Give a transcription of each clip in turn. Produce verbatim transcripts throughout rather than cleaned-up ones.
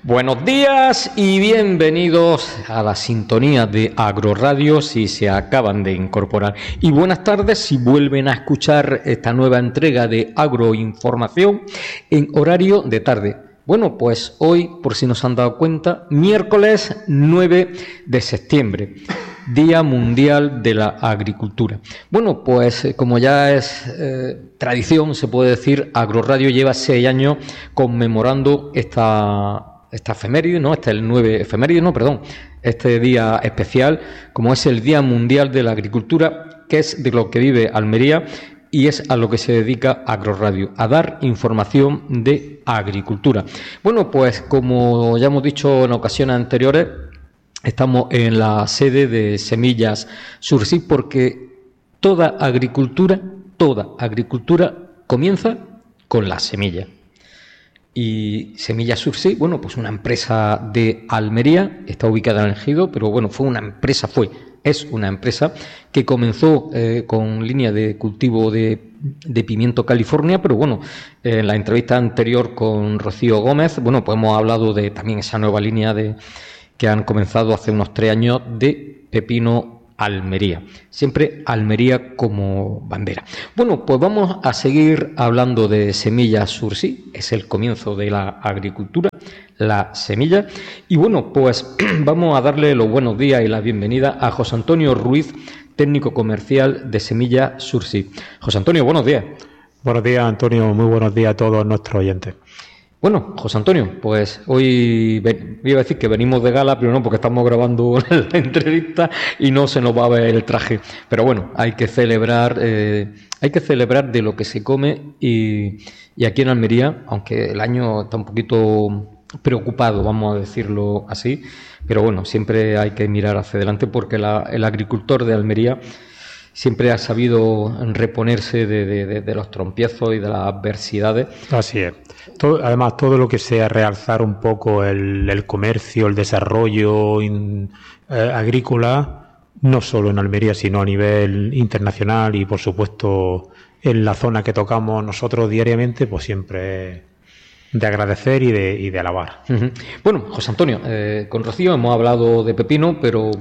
Buenos días y bienvenidos a la sintonía de Agroradio si se acaban de incorporar. Y buenas tardes si vuelven a escuchar esta nueva entrega de Agroinformación en horario de tarde. Bueno, pues hoy, por si nos han dado cuenta, miércoles nueve de septiembre, Día Mundial de la Agricultura. Bueno, pues como ya es eh, tradición, se puede decir, Agroradio lleva seis años conmemorando esta... esta efeméride, ¿no? Este es el nueve efeméride, no, perdón, este día especial, como es el Día Mundial de la Agricultura, que es de lo que vive Almería y es a lo que se dedica Agroradio, a dar información de agricultura. Bueno, pues como ya hemos dicho en ocasiones anteriores, estamos en la sede de Semillas Sursi porque toda agricultura, toda agricultura comienza con la semilla. Y Semillas Sursi, bueno, pues una empresa de Almería, está ubicada en el Ejido, pero bueno, fue una empresa, fue, es una empresa que comenzó eh, con línea de cultivo de, de pimiento California, pero bueno, en la entrevista anterior con Rocío Gómez, bueno, pues hemos hablado de también esa nueva línea de que han comenzado hace unos tres años de pepino Almería, siempre Almería como bandera. Bueno, pues vamos a seguir hablando de Semillas Sursi, es el comienzo de la agricultura, la semilla. Y bueno, pues vamos a darle los buenos días y la bienvenida a José Antonio Ruiz, técnico comercial de Semillas Sursi. José Antonio, buenos días. Buenos días, Antonio, muy buenos días a todos nuestros oyentes. Bueno, José Antonio, pues hoy ven, iba a decir que venimos de gala, pero no, porque estamos grabando la entrevista y no se nos va a ver el traje. Pero bueno, hay que celebrar, eh, hay que celebrar de lo que se come y, y aquí en Almería, aunque el año está un poquito preocupado, vamos a decirlo así, pero bueno, siempre hay que mirar hacia adelante porque la, el agricultor de Almería siempre ha sabido reponerse de, de, de, de los trompiezos y de las adversidades. Así es. Todo, además, todo lo que sea realzar un poco el, el comercio, el desarrollo in, eh, agrícola, no solo en Almería, sino a nivel internacional y, por supuesto, en la zona que tocamos nosotros diariamente, pues siempre de agradecer y de, y de alabar. Uh-huh. Bueno, José Antonio, eh, con Rocío hemos hablado de pepino, pero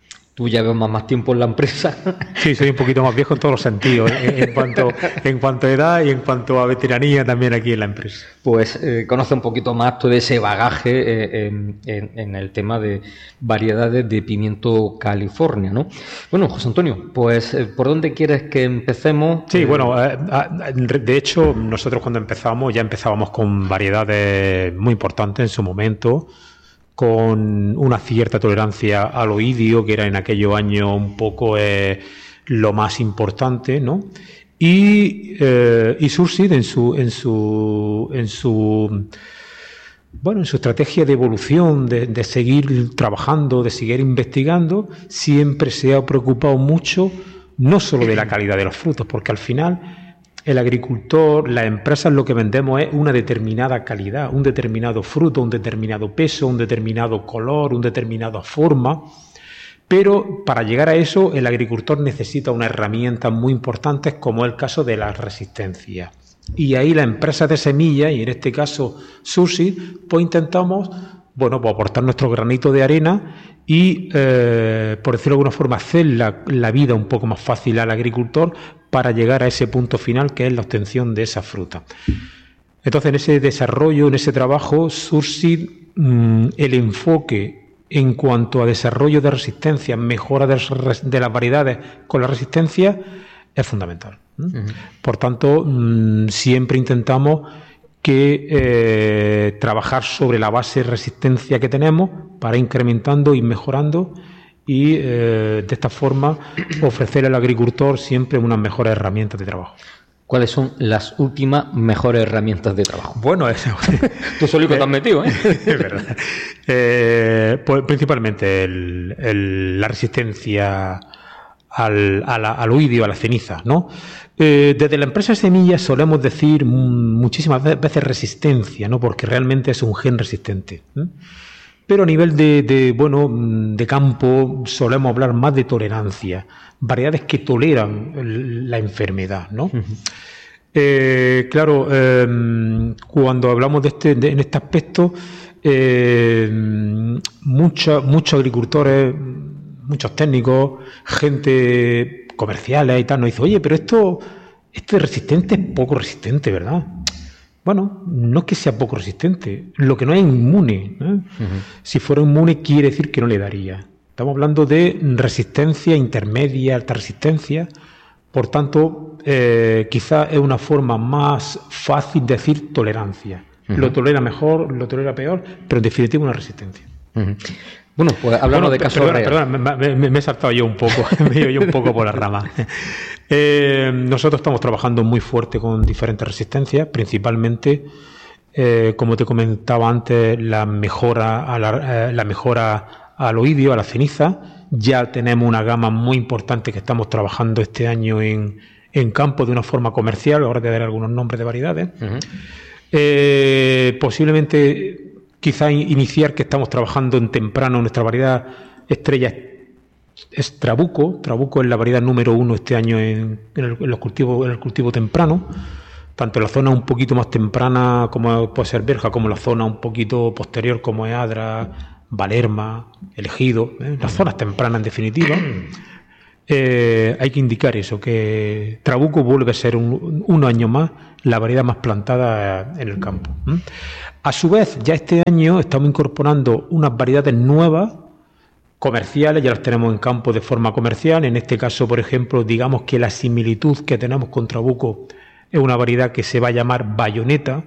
tú ya llevas más, más tiempo en la empresa. Sí, soy un poquito más viejo en todos los sentidos, en, en, cuanto, en cuanto a edad y en cuanto a veteranía también aquí en la empresa. Pues eh, conoce un poquito más todo ese bagaje eh, en, en, en el tema de variedades de pimiento California, ¿no? Bueno, José Antonio, pues eh, ¿por dónde quieres que empecemos? Sí, bueno, eh, de hecho nosotros cuando empezamos ya empezábamos con variedades muy importantes en su momento, con una cierta tolerancia al oidio, que era en aquellos años un poco eh, lo más importante, ¿no? Y, eh, y Sursi en su, en su, en su, bueno, en su estrategia de evolución, de, de seguir trabajando, de seguir investigando, siempre se ha preocupado mucho, no solo de la calidad de los frutos, porque al final el agricultor, las empresas, lo que vendemos es una determinada calidad, un determinado fruto, un determinado peso, un determinado color, una determinada forma. Pero para llegar a eso, el agricultor necesita unas herramientas muy importantes, como es el caso de la resistencia. Y ahí la empresa de semillas, y en este caso Sursi, pues intentamos, bueno, pues aportar nuestro granito de arena y, eh, por decirlo de alguna forma, hacer la, la vida un poco más fácil al agricultor para llegar a ese punto final que es la obtención de esa fruta. Entonces, en ese desarrollo, en ese trabajo, Sursi, mmm, el enfoque en cuanto a desarrollo de resistencia, mejora de, de las variedades con la resistencia, es fundamental. Uh-huh. Por tanto, mmm, siempre intentamos que eh, trabajar sobre la base de resistencia que tenemos para ir incrementando y mejorando y eh, de esta forma ofrecer al agricultor siempre unas mejores herramientas de trabajo. ¿Cuáles son las últimas mejores herramientas de trabajo? Bueno, eso. Tú solito te has metido, ¿eh? Es verdad. Eh, pues principalmente el, el, la resistencia al, a la, al oidio, a la ceniza, ¿no? Eh, desde la empresa Semillas solemos decir muchísimas veces resistencia, ¿no? Porque realmente es un gen resistente, ¿eh? Pero a nivel de, de, bueno, de campo solemos hablar más de tolerancia, variedades que toleran la enfermedad, ¿no? Uh-huh. Eh, claro, eh, cuando hablamos de este, de, en este aspecto, eh, muchos muchos agricultores, muchos técnicos, gente comerciales y tal, nos dicen, oye, pero esto, esto es resistente, es poco resistente, ¿verdad? Bueno, no es que sea poco resistente, lo que no es inmune. ¿eh? Uh-huh. Si fuera inmune quiere decir que no le daría. Estamos hablando de resistencia intermedia, alta resistencia. Por tanto, eh, quizás es una forma más fácil de decir tolerancia. Uh-huh. Lo tolera mejor, lo tolera peor, pero en definitiva una resistencia. Uh-huh. Bueno, pues hablando bueno, de casos reales. Perdona, me, me, me he saltado yo un poco, me he ido yo un poco por las ramas. Eh, nosotros estamos trabajando muy fuerte con diferentes resistencias, principalmente, eh, como te comentaba antes, la mejora, a la, eh, la mejora al oidio, a la ceniza. Ya tenemos una gama muy importante que estamos trabajando este año en, en campo de una forma comercial. Ahora te daré algunos nombres de variedades. Uh-huh. Eh, posiblemente, quizá iniciar que estamos trabajando en temprano. Nuestra variedad estrella es Trabuco. Trabuco es la variedad número uno este año en, en, el, en los cultivos, en el cultivo temprano. Tanto en la zona un poquito más temprana como puede ser Berja, como en la zona un poquito posterior como es Adra, Valerma, Elegido, ¿eh? Las zonas tempranas en definitiva. Eh, hay que indicar eso, que Trabuco vuelve a ser un, un año más la variedad más plantada en el campo. ¿eh? A su vez, ya este año estamos incorporando unas variedades nuevas, comerciales, ya las tenemos en campo de forma comercial. En este caso, por ejemplo, digamos que la similitud que tenemos con Trabuco es una variedad que se va a llamar Bayoneta.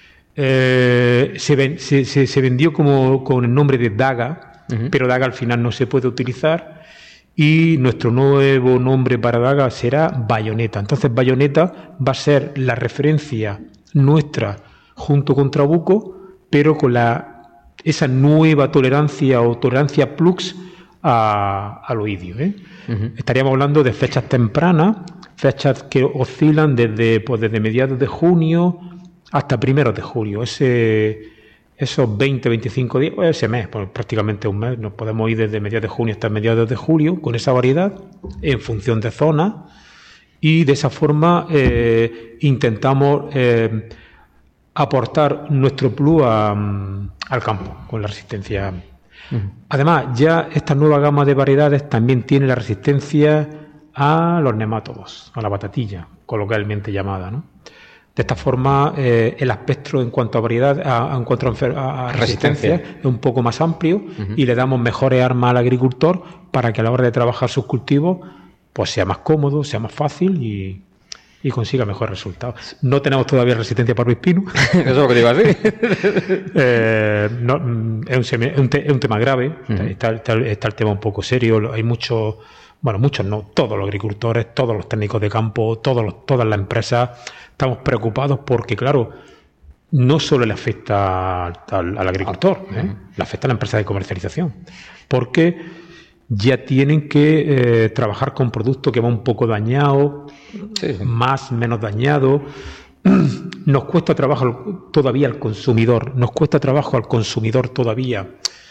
Eh, se, ven, se, se, se vendió como con el nombre de Daga, uh-huh. pero Daga al final no se puede utilizar y nuestro nuevo nombre para Daga será Bayoneta. Entonces Bayoneta va a ser la referencia nuestra junto con Trabuco, pero con la esa nueva tolerancia o tolerancia plus a, al oidio. ¿eh? Uh-huh. Estaríamos hablando de fechas tempranas, fechas que oscilan desde, pues, desde mediados de junio hasta primeros de julio. Ese, esos veinte, veinticinco días, pues ese mes, pues prácticamente un mes, nos podemos ir desde mediados de junio hasta mediados de julio con esa variedad en función de zonas y de esa forma eh, intentamos eh, aportar nuestro plus a, al campo con la resistencia. Uh-huh. Además, ya esta nueva gama de variedades también tiene la resistencia a los nemátodos, a la batatilla, coloquialmente llamada, ¿no? De esta forma, eh, el espectro en cuanto a variedad, a, en cuanto a, a resistencia, resistencia, es un poco más amplio uh-huh. y le damos mejores armas al agricultor para que a la hora de trabajar sus cultivos pues sea más cómodo, sea más fácil y, y consiga mejores resultados. No tenemos todavía resistencia para Ruiz-Pino. Eso es lo que te iba a decir. eh, no, es, un semi, es, un te, es un tema grave, uh-huh. está, está, está el tema un poco serio, hay muchos, bueno, muchos no, todos los agricultores, todos los técnicos de campo, todos los, todas las empresas estamos preocupados porque, claro, no solo le afecta al, al, al agricultor, ¿eh? le afecta a la empresa de comercialización, porque ya tienen que eh, trabajar con productos que van un poco dañados, sí, sí. más, menos dañados. Nos cuesta trabajo todavía al consumidor, nos cuesta trabajo al consumidor todavía.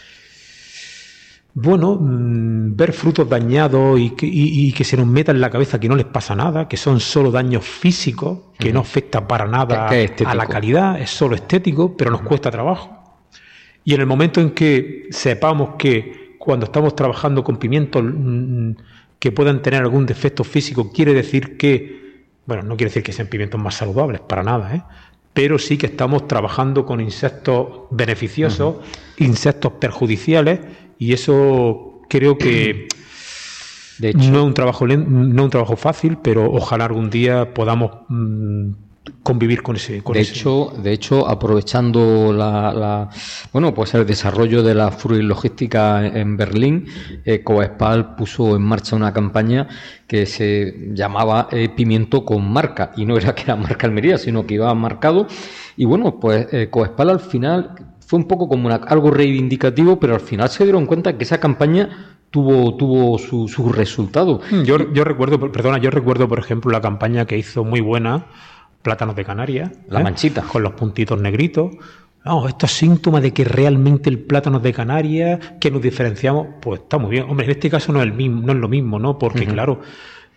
Bueno, mmm, ver frutos dañados y que, y, y que se nos meta en la cabeza que no les pasa nada, que son solo daños físicos, que uh-huh. no afecta para nada a la calidad, es solo estético, pero nos uh-huh. cuesta trabajo. Y en el momento en que sepamos que cuando estamos trabajando con pimientos mmm, que puedan tener algún defecto físico, quiere decir que, bueno, no quiere decir que sean pimientos más saludables, para nada, ¿eh? Pero sí que estamos trabajando con insectos beneficiosos, uh-huh. insectos perjudiciales. Y eso creo que de hecho, no es un trabajo no es un trabajo fácil, pero ojalá algún día podamos mmm, convivir con ese. Con de ese. hecho, de hecho, aprovechando la, la bueno, pues el desarrollo de la fruit logística en Berlín, eh, Coespal puso en marcha una campaña que se llamaba eh, Pimiento con marca, y no era que era marca Almería, sino que iba marcado. Y bueno, pues eh, Coespal al final fue un poco como una, algo reivindicativo, pero al final se dieron cuenta que esa campaña tuvo tuvo su, su resultado. Yo, yo recuerdo, perdona, yo recuerdo, por ejemplo, la campaña que hizo muy buena, Plátanos de Canarias. La ¿eh? manchita. Con los puntitos negritos. Vamos, esto es síntoma de que realmente el plátano de Canarias, que nos diferenciamos, pues está muy bien. Hombre, en este caso no es, el mismo, no es lo mismo, ¿no? Porque, uh-huh. claro,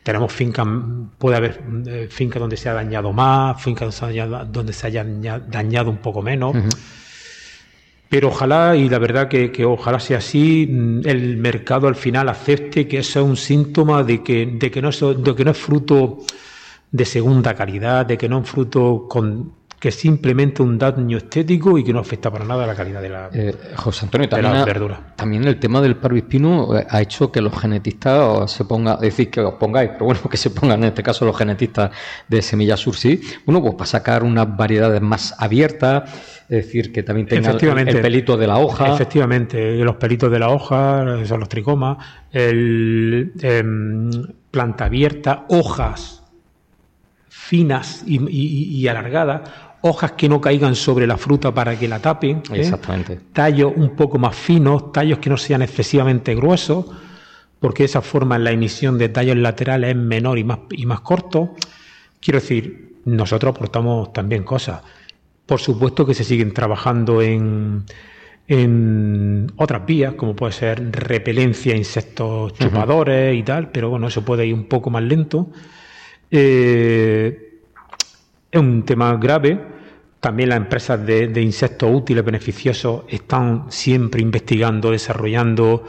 tenemos fincas, puede haber eh, fincas donde se ha dañado más, fincas donde se haya dañado un poco menos. Uh-huh. Pero ojalá, y la verdad que, que ojalá sea así, el mercado al final acepte que eso es un síntoma de que, de que, no, es, de que no es fruto de segunda calidad, de que no es fruto con... que es simplemente un daño estético y que no afecta para nada a la calidad de la eh, José Antonio, también, de la verdura. También el tema del parvispino ha hecho que los genetistas se pongan, es decir, que os pongáis, pero bueno, que se pongan en este caso los genetistas de Semilla Sursi, bueno, pues para sacar unas variedades más abiertas, es decir, que también tengan el, el pelito de la hoja. Efectivamente, los pelitos de la hoja, son los tricomas, el eh, planta abierta, hojas finas y, y, y alargadas, hojas que no caigan sobre la fruta para que la tapen, ¿eh? Exactamente. Tallos un poco más finos, tallos que no sean excesivamente gruesos, porque de esa forma la emisión de tallos laterales es menor y más, y más corto. Quiero decir, nosotros aportamos también cosas. Por supuesto que se siguen trabajando en, en otras vías, como puede ser repelencia a insectos chupadores uh-huh. y tal, pero bueno, eso puede ir un poco más lento. Eh, es un tema grave. También las empresas de, de insectos útiles, beneficiosos, están siempre investigando, desarrollando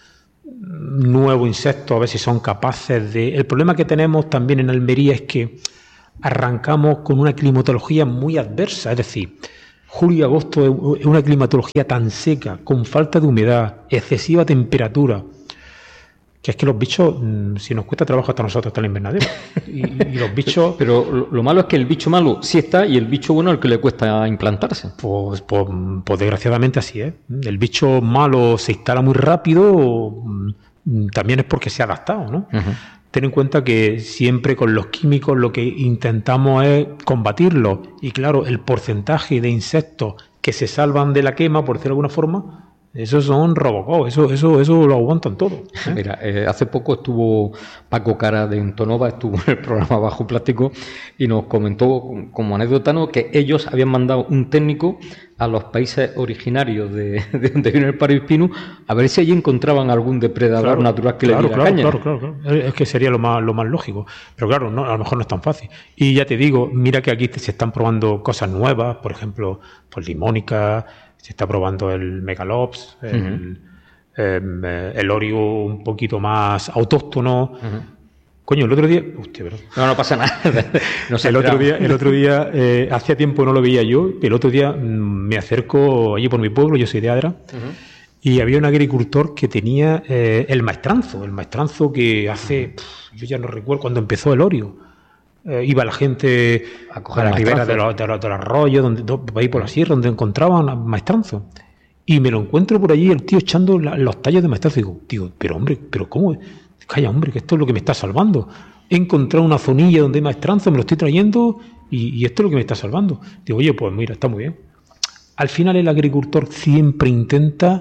nuevos insectos, a ver si son capaces de... El problema que tenemos también en Almería es que arrancamos con una climatología muy adversa, es decir, julio y agosto es una climatología tan seca, con falta de humedad, excesiva temperatura, que es que los bichos, si nos cuesta trabajo hasta nosotros está en el invernadero. Y, y los bichos... Pero lo, lo malo es que el bicho malo sí está y el bicho bueno es el que le cuesta implantarse. Pues, pues, pues desgraciadamente así es. El bicho malo se instala muy rápido, también es porque se ha adaptado, ¿no? Uh-huh. Ten en cuenta que siempre con los químicos lo que intentamos es combatirlos. Y claro, el porcentaje de insectos que se salvan de la quema, por decirlo de alguna forma... Esos son Robocop, eso, eso, eso lo aguantan todo. ¿eh? Mira, eh, hace poco estuvo Paco Cara de Intonova, estuvo en el programa Bajo Plástico y nos comentó como anécdota, ¿no?, que ellos habían mandado un técnico a los países originarios de, de donde viene el parvispino a ver si allí encontraban algún depredador claro, natural que claro, le diera claro, caña. Claro, claro, claro. Es que sería lo más, lo más lógico. Pero claro, no, a lo mejor no es tan fácil. Y ya te digo, mira que aquí se están probando cosas nuevas, por ejemplo, pues limónica. Se está probando el Megalops, el, uh-huh. eh, el Orio un poquito más autóctono. Uh-huh. Coño, el otro día... Hostia, pero... No, no pasa nada. No el, otro día, el otro día, eh, hacía tiempo no lo veía yo, el otro día mmm, me acerco allí por mi pueblo, yo soy de Adra, uh-huh. y había un agricultor que tenía eh, el maestranzo, el maestranzo que hace... Uh-huh. Pff, yo ya no recuerdo cuando empezó el Orio. Eh, iba la gente a coger a la ribera de los, de, los, de los arroyos, donde, donde, ahí por la sierra, donde encontraban maestranzo. Y me lo encuentro por allí, el tío echando la, los tallos de maestranzo. Y digo, digo, pero hombre, pero ¿cómo? Calla, hombre, que esto es lo que me está salvando. He encontrado una zonilla donde hay maestranzo, me lo estoy trayendo y, y esto es lo que me está salvando. Digo, oye, pues mira, está muy bien. Al final el agricultor siempre intenta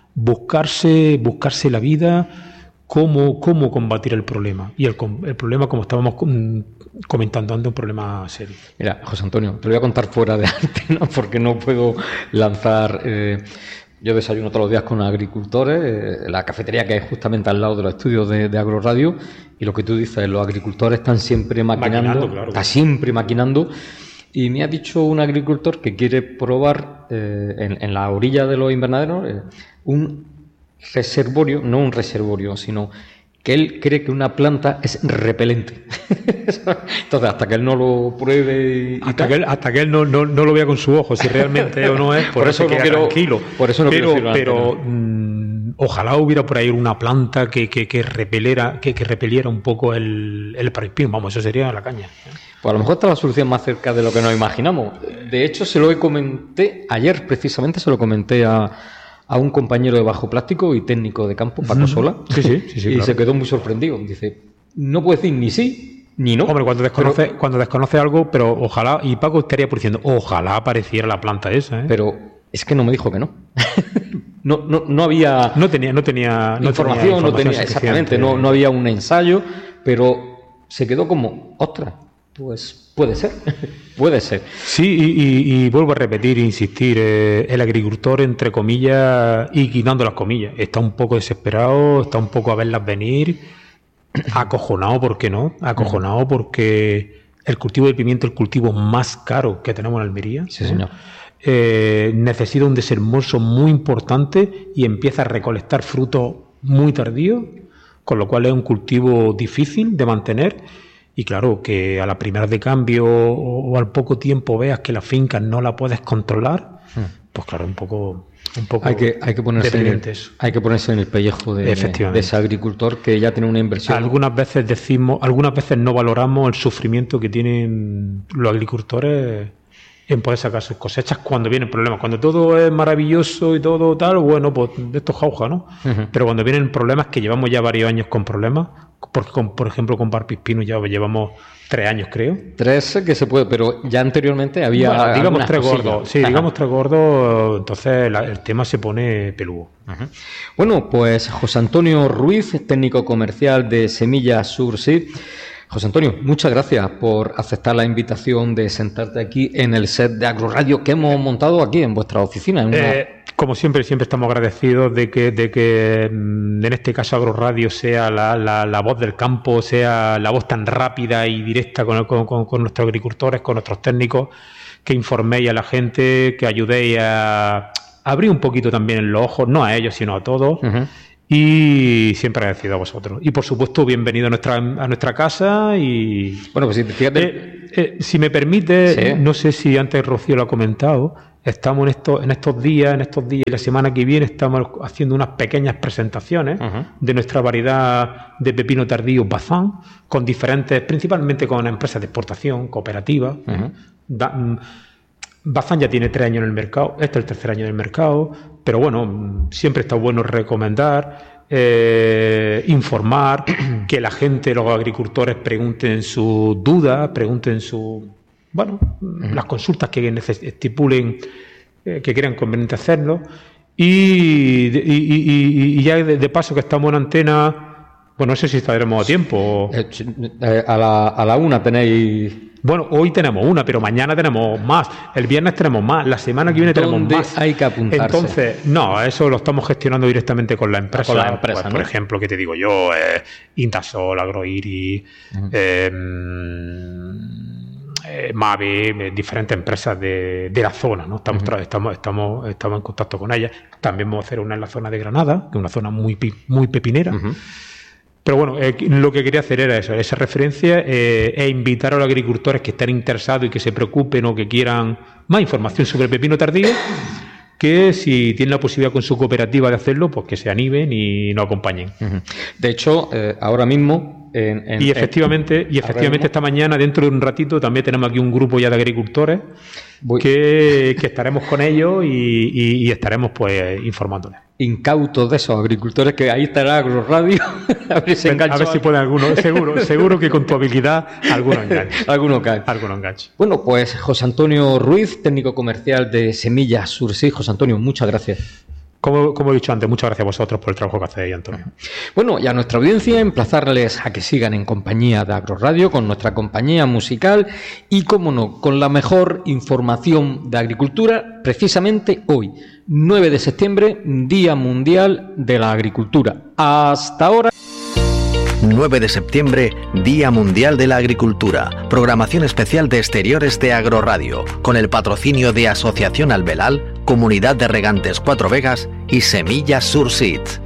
buscarse, buscarse la vida... Cómo, cómo combatir el problema. Y el, el problema, como estábamos comentando antes, es un problema serio. Mira, José Antonio, te lo voy a contar fuera de antena porque no puedo lanzar... Eh, yo desayuno todos los días con agricultores, eh, la cafetería que es justamente al lado de los estudios de, de Agroradio, y lo que tú dices, los agricultores están siempre maquinando, maquinando claro, está siempre maquinando. Y me ha dicho un agricultor que quiere probar eh, en, en la orilla de los invernaderos eh, un... reservorio, no un reservorio, sino que él cree que una planta es repelente. Entonces, hasta que él no lo pruebe... Y hasta, que él, hasta que él no, no, no lo vea con su ojo, si realmente o no es, por, por eso no quiero, tranquilo. Por eso no pero quiero pero mmm, ojalá hubiera por ahí una planta que, que, que, repelera, que, que repeliera un poco el, el parvispino. Vamos, eso sería la caña. Pues a lo mejor está la solución más cerca de lo que nos imaginamos. De hecho, se lo comenté ayer, precisamente se lo comenté a... a un compañero de Bajo Plástico y técnico de campo, Paco Sola, sí, sí, sí, sí, y claro. se quedó muy sorprendido. Dice, no puedo decir ni sí ni no. Hombre, cuando desconoce, pero, cuando desconoce algo, pero ojalá, y Paco estaría por diciendo, ojalá apareciera la planta esa, ¿eh? Pero es que no me dijo que no. no, no, no había... No tenía, no tenía no información, tenía información, no tenía, exactamente, no, no había un ensayo, pero se quedó como, ostras, pues puede ser, puede ser. Sí, y, y, y vuelvo a repetir e insistir, eh, el agricultor, entre comillas, y quitando las comillas, está un poco desesperado, está un poco a verlas venir, acojonado, ¿por qué no? Acojonado porque el cultivo de pimiento es el cultivo más caro que tenemos en Almería. Sí, señor. Eh, necesita un desembolso muy importante y empieza a recolectar frutos muy tardíos, con lo cual es un cultivo difícil de mantener. Y claro, que a la primera de cambio o, o al poco tiempo veas que la finca no la puedes controlar, hmm. pues claro, un poco... Un poco hay que hay que ponerse en el, hay que ponerse en el pellejo de, de ese agricultor que ya tiene una inversión. Algunas veces decimos, algunas veces no valoramos el sufrimiento que tienen los agricultores en poder sacar sus cosechas cuando vienen problemas. Cuando todo es maravilloso y todo tal, bueno, pues de esto jauja, ¿no? Uh-huh. Pero cuando vienen problemas, que llevamos ya varios años con problemas, porque con, por ejemplo con Barpispino ya llevamos tres años, creo. Tres que se puede, pero ya anteriormente había... Bueno, digamos tres cosillas. gordos, sí, Ajá. digamos tres gordos, entonces la, el tema se pone peludo. Uh-huh. Bueno, pues José Antonio Ruiz, técnico comercial de Semillas Surseed. José Antonio, muchas gracias por aceptar la invitación de sentarte aquí en el set de Agroradio que hemos montado aquí en vuestra oficina. En una... eh, como siempre, siempre estamos agradecidos de que, de que en este caso Agroradio sea la, la, la voz del campo, sea la voz tan rápida y directa con, con, con, con nuestros agricultores, con nuestros técnicos, que informéis a la gente, que ayudéis a, a abrir un poquito también los ojos, no a ellos, sino a todos. Uh-huh. Y siempre agradecido a vosotros. Y por supuesto, bienvenido a nuestra a nuestra casa. Y bueno, pues fíjate. Eh, eh, si me permite, sí. No sé si antes Rocío lo ha comentado, estamos en estos, en estos días, en estos días y la semana que viene estamos haciendo unas pequeñas presentaciones uh-huh. de nuestra variedad de pepino tardío Bazán, con diferentes, principalmente con empresas de exportación, cooperativas. Uh-huh. Da, Bazán ya tiene tres años en el mercado, este es el tercer año en el mercado, pero bueno, siempre está bueno recomendar, eh, informar, que la gente, los agricultores pregunten sus dudas, pregunten su, bueno, uh-huh. las consultas que estipulen, eh, que crean conveniente hacerlo, y, y, y, y ya de, de paso que estamos en antena, bueno, no sé si estaremos a tiempo. Eh, eh, a, la, a la una tenéis... Bueno, hoy tenemos una, pero mañana tenemos más. El viernes tenemos más. La semana que viene tenemos más. Hay que apuntarse. Entonces, no, eso lo estamos gestionando directamente con la empresa. Con la empresa, pues, ¿no? Por ejemplo, ¿qué te digo yo? Eh, Indasol, Agroiri, uh-huh. eh, eh, Mave, eh, diferentes empresas de, de la zona, ¿no? Estamos, uh-huh. estamos, estamos, estamos en contacto con ellas. También vamos a hacer una en la zona de Granada, que es una zona muy, muy pepinera. Uh-huh. Pero bueno, eh, lo que quería hacer era eso, esa referencia eh, e invitar a los agricultores que estén interesados y que se preocupen o que quieran más información sobre el pepino tardío, que si tienen la posibilidad con su cooperativa de hacerlo, pues que se animen y nos acompañen. De hecho, eh, ahora mismo... En, en, y efectivamente, en, y efectivamente esta mañana, dentro de un ratito, también tenemos aquí un grupo ya de agricultores que, que estaremos con ellos y, y, y estaremos pues informándoles. Incautos de esos agricultores, que ahí estará Agroradio. a ver si, a ver si pueden algunos, seguro, seguro que con tu habilidad alguno enganche. alguno cae. Alguno enganche. Bueno, pues José Antonio Ruiz, técnico comercial de Semillas Surseed. José Antonio, muchas gracias. Como, como he dicho antes, muchas gracias a vosotros por el trabajo que hacéis, Antonio. Bueno, y a nuestra audiencia, emplazarles a que sigan en compañía de Agroradio, con nuestra compañía musical y, como no, con la mejor información de agricultura, precisamente hoy, nueve de septiembre, Día Mundial de la Agricultura. Hasta ahora. nueve de septiembre, Día Mundial de la Agricultura. Programación especial de exteriores de Agroradio, con el patrocinio de Asociación Albelal, Comunidad de Regantes Cuatro Vegas y Semillas Surseed.